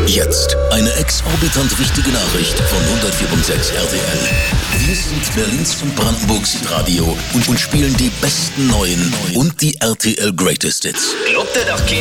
Jetzt eine exorbitant wichtige Nachricht von 104.6 RTL. Wir sind Berlins und Brandenburgs Radio und spielen die besten neuen und die RTL Greatest Hits. Glaubt ihr doch,